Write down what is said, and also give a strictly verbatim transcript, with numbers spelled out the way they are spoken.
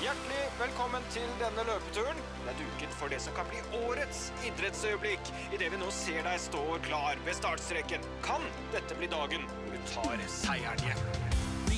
Hjertelig velkommen til denne løpeturen. Det er duket for det som kan bli årets idrettsøyeblikk. I det vi nå ser deg stå klar ved startstreken. Kan dette bli dagen hvor du tar seieren hjem?